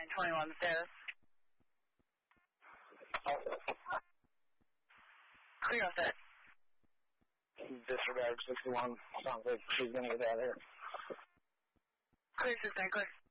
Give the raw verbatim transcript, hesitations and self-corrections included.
nine twenty-one status. Clear on set. Disregard sixty-one. Sounds like she's going to get out of here. Clear, six nine, clear.